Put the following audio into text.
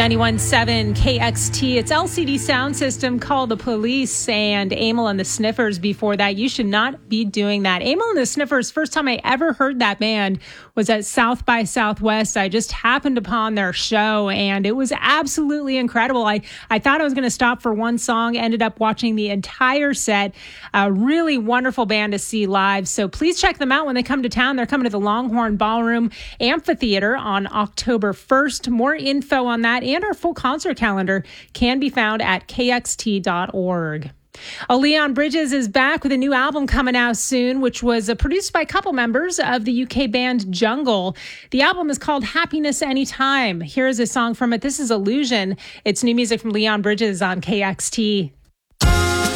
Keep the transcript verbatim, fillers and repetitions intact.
ninety-one point seven K X T. It's L C D Sound System, Call the Police, and Amyl and the Sniffers before that. You should not be doing that. Amyl and the Sniffers, first time I ever heard that band was at South by Southwest. I just happened upon their show, and it was absolutely incredible. I, I thought I was going to stop for one song, ended up watching the entire set. A really wonderful band to see live, so please check them out when they come to town. They're coming to the Longhorn Ballroom Amphitheater on October first. More info on that and our full concert calendar can be found at K X T dot org. Oh, Leon Bridges is back with a new album coming out soon, which was uh, produced by a couple members of the U K band Jungle. The album is called Happiness Anytime. Here's a song from it. This is Illusion. It's new music from Leon Bridges on K X T.